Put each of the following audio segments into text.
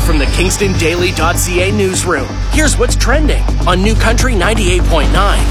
from the KingstonDaily.ca newsroom, here's what's trending on New Country 98.9.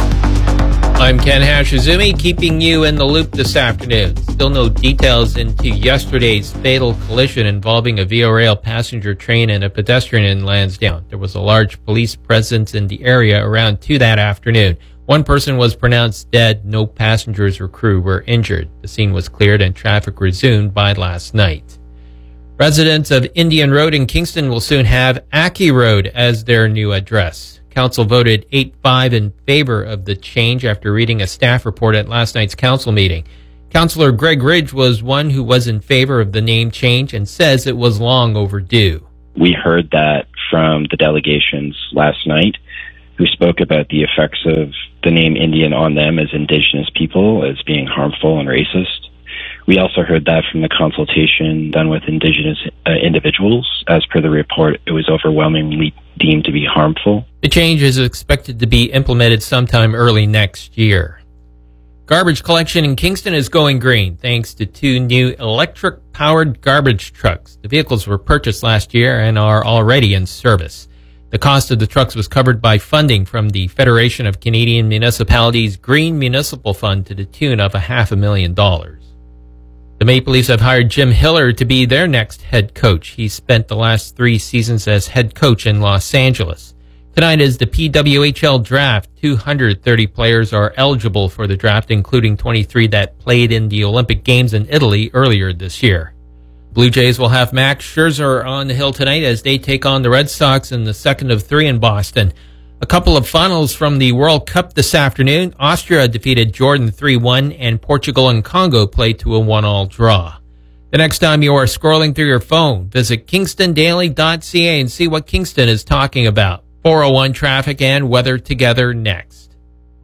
I'm Ken Hashizumi, keeping you in the loop this afternoon. Still no details into yesterday's fatal collision involving a Via Rail passenger train and a pedestrian in Lansdowne. There was a large police presence in the area around 2 that afternoon. One person was pronounced dead. No passengers or crew were injured. The scene was cleared and traffic resumed by last night. Residents of Indian Road in Kingston will soon have Aki Road as their new address. Council voted 8-5 in favor of the change after reading a staff report at last night's council meeting. Councillor Greg Ridge was one who was in favor of the name change and says it was long overdue. We heard that from the delegations last night who spoke about the effects of the name Indian on them as Indigenous people as being harmful and racist. We also heard that from the consultation done with Indigenous individuals. As per the report, it was overwhelmingly deemed to be harmful. The change is expected to be implemented sometime early next year. Garbage collection in Kingston is going green thanks to 2 new electric-powered garbage trucks. The vehicles were purchased last year and are already in service. The cost of the trucks was covered by funding from the Federation of Canadian Municipalities Green Municipal Fund to the tune of $500,000. The Maple Leafs have hired Jim Hiller to be their next head coach. He spent the last 3 seasons as head coach in Los Angeles. Tonight is the PWHL draft. 230 players are eligible for the draft, including 23 that played in the Olympic Games in Italy earlier this year. Blue Jays will have Max Scherzer on the hill tonight as they take on the Red Sox in the second of 3 in Boston. A couple of finals from the World Cup this afternoon. Austria defeated Jordan 3-1, and Portugal and Congo played to a 1-1 draw. The next time you are scrolling through your phone, visit KingstonDaily.ca and see what Kingston is talking about. 401 traffic and weather together next.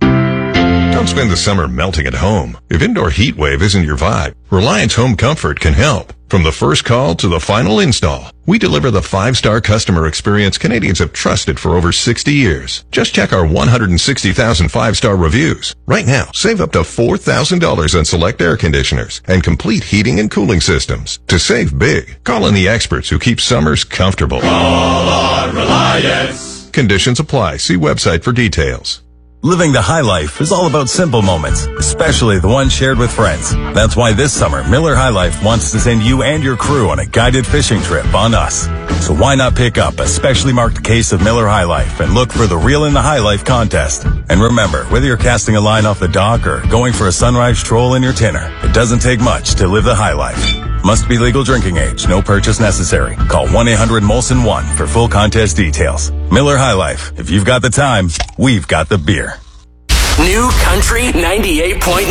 Don't spend the summer melting at home. If indoor heat wave isn't your vibe, Reliance Home Comfort can help. From the first call to the final install, we deliver the 5-star customer experience Canadians have trusted for over 60 years. Just check our 160,000 5-star reviews. Right now, save up to $4,000 on select air conditioners and complete heating and cooling systems. To save big, call in the experts who keep summers comfortable. Call on Reliance. Conditions apply. See website for details. Living the high life is all about simple moments, especially the ones shared with friends. That's why this summer, Miller High Life wants to send you and your crew on a guided fishing trip on us. So why not pick up a specially marked case of Miller High Life and look for the Reel in the High Life contest. And remember, whether you're casting a line off the dock or going for a sunrise stroll in your tinner, it doesn't take much to live the high life. Must be legal drinking age. No purchase necessary. Call 1-800-MOLSON-1 for full contest details. Miller High Life. If you've got the time, we've got the beer. New Country 98.9.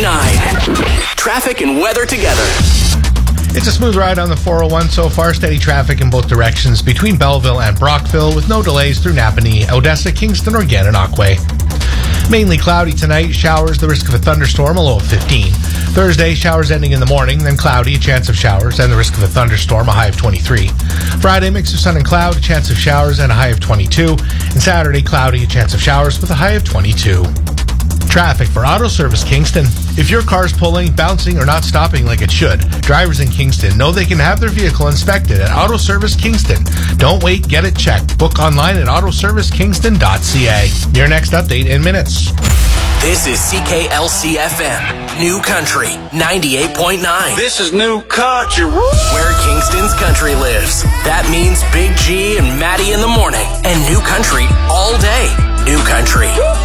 Traffic and weather together. It's a smooth ride on the 401 so far. Steady traffic in both directions between Belleville and Brockville with no delays through Napanee, Odessa, Kingston, or Gananoque. Mainly cloudy tonight. Showers, the risk of a thunderstorm, a low of 15. Thursday, showers ending in the morning, then cloudy, a chance of showers, and the risk of a thunderstorm, a high of 23. Friday, mix of sun and cloud, a chance of showers, and a high of 22. And Saturday, cloudy, a chance of showers with a high of 22. Traffic for Auto Service Kingston. If your car's pulling, bouncing, or not stopping like it should, drivers in Kingston know they can have their vehicle inspected at Auto Service Kingston. Don't wait, get it checked. Book online at autoservicekingston.ca. Your next update in minutes. This is CKLC-FM, New Country 98.9. This is New Country. Where Kingston's country lives. That means Big G and Maddie in the morning. And New Country all day. New Country